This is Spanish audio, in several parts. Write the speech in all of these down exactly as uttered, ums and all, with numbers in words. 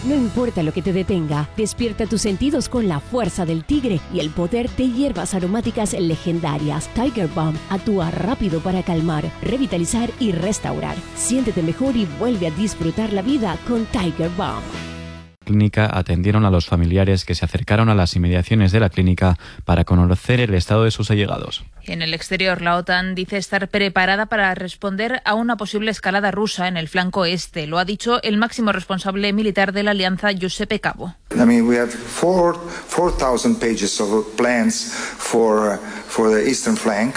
No importa lo que te detenga, despierta tus sentidos con la fuerza del tigre y el poder de hierbas aromáticas legendarias. Tiger Balm actúa rápido para calmar, revitalizar y restaurar. Siéntete mejor y vuelve a disfrutar la vida con Tiger Balm. Clínica atendieron a los familiares que se acercaron a las inmediaciones de la clínica para conocer el estado de sus allegados. En el exterior, la OTAN dice estar preparada para responder a una posible escalada rusa en el flanco este. Lo ha dicho el máximo responsable militar de la alianza, Giuseppe Cabo. I mean, we have four four thousand pages of plans for for the eastern flank,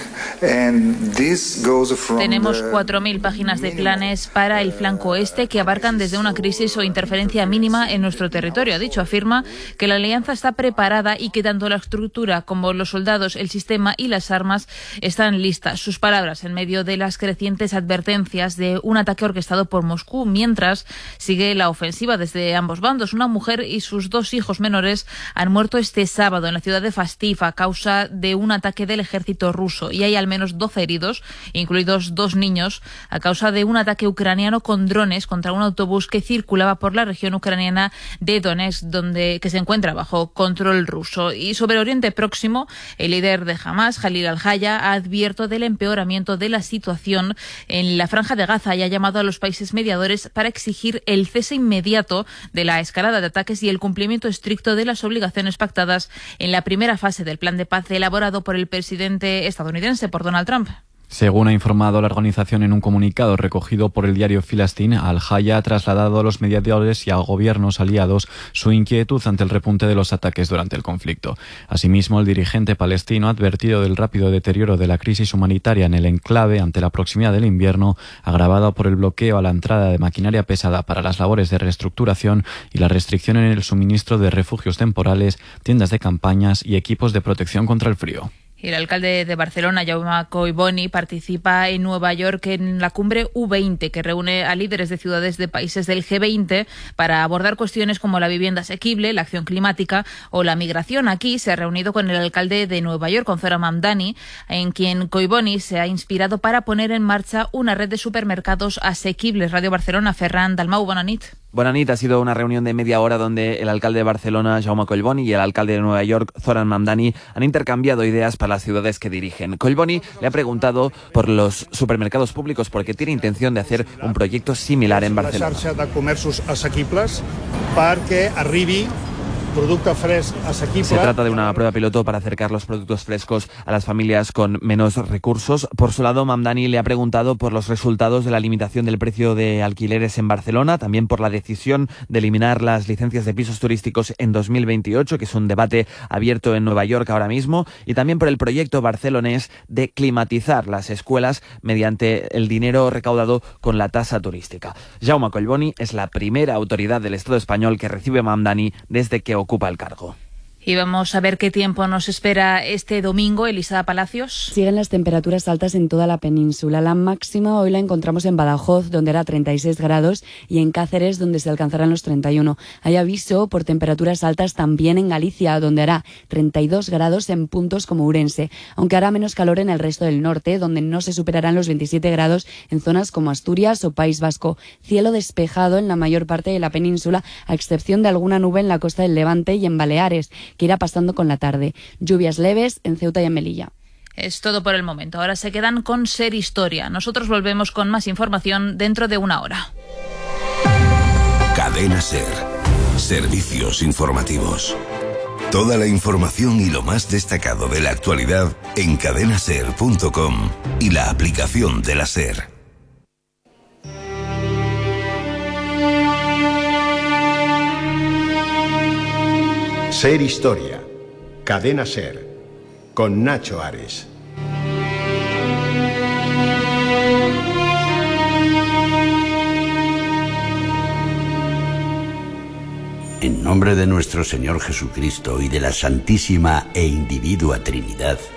and this goes from. Tenemos cuatro mil páginas de planes para el flanco este que abarcan desde una crisis o interferencia mínima en nuestro territorio. Ha dicho, afirma que la alianza está preparada y que tanto la estructura como los soldados, el sistema y las armas están listas. Sus palabras en medio de las crecientes advertencias de un ataque orquestado por Moscú, mientras sigue la ofensiva desde ambos bandos. Una mujer y sus dos hijos menores han muerto este sábado en la ciudad de Fastiv a causa de un ataque del ejército ruso y hay al menos doce heridos, incluidos dos niños, a causa de un ataque ucraniano con drones contra un autobús que circulaba por la región ucraniana de Donetsk, donde que se encuentra bajo control ruso. Y sobre Oriente Próximo, el líder de Hamas, Jalil al Haya, ha advierto del empeoramiento de la situación en la Franja de Gaza y ha llamado a los países mediadores para exigir el cese inmediato de la escalada de ataques y el cumplimiento estricto de las obligaciones pactadas en la primera fase del plan de paz elaborado por el presidente estadounidense, por Donald Trump. Según ha informado la organización en un comunicado recogido por el diario Filastin, Al-Haya ha trasladado a los mediadores y a gobiernos aliados su inquietud ante el repunte de los ataques durante el conflicto. Asimismo, el dirigente palestino ha advertido del rápido deterioro de la crisis humanitaria en el enclave ante la proximidad del invierno, agravado por el bloqueo a la entrada de maquinaria pesada para las labores de reestructuración y la restricción en el suministro de refugios temporales, tiendas de campañas y equipos de protección contra el frío. El alcalde de Barcelona, Jaume Collboni, participa en Nueva York en la cumbre U veinte, que reúne a líderes de ciudades de países del G veinte para abordar cuestiones como la vivienda asequible, la acción climática o la migración. Aquí se ha reunido con el alcalde de Nueva York, con Zoran Mamdani, en quien Collboni se ha inspirado para poner en marcha una red de supermercados asequibles. Radio Barcelona, Ferran Dalmau, bona nit. Bona nit, ha sido una reunión de media hora donde el alcalde de Barcelona, Jaume Collboni, y el alcalde de Nueva York, Zoran Mamdani, han intercambiado ideas para las ciudades que dirigen. Collboni le ha preguntado por los supermercados públicos porque tiene intención de hacer un proyecto similar en Barcelona. La xarxa de comerços assequibles perquè arribi producte fresc assequible. Se trata de una prueba piloto para acercar los productos frescos a las familias con menos recursos. Por su lado, Mamdani le ha preguntado por los resultados de la limitación del precio de alquileres en Barcelona, también por la decisión de eliminar las licencias de pisos turísticos en dos mil veintiocho, que es un debate abierto en Nueva York ahora mismo, y también por el proyecto barcelonés de climatizar las escuelas mediante el dinero recaudado con la tasa turística. Jaume Collboni es la primera autoridad del Estado español que recibe a Mamdani desde que ocupa el cargo. Y vamos a ver qué tiempo nos espera este domingo. Elisa Palacios. Siguen las temperaturas altas en toda la península. La máxima hoy la encontramos en Badajoz, donde era treinta y seis grados, y en Cáceres, donde se alcanzarán los treinta y uno. Hay aviso por temperaturas altas también en Galicia, donde hará treinta y dos grados en puntos como Ourense, aunque hará menos calor en el resto del norte, donde no se superarán los veintisiete grados en zonas como Asturias o País Vasco. Cielo despejado en la mayor parte de la península, a excepción de alguna nube en la costa del Levante y en Baleares, que irá pasando con la tarde. Lluvias leves en Ceuta y en Melilla. Es todo por el momento. Ahora se quedan con Ser Historia. Nosotros volvemos con más información dentro de una hora. Cadena Ser. Servicios informativos. Toda la información y lo más destacado de la actualidad en cadena ser punto com y la aplicación de la SER. Ser Historia, Cadena Ser, con Nacho Ares. En nombre de nuestro Señor Jesucristo y de la Santísima e Individua Trinidad,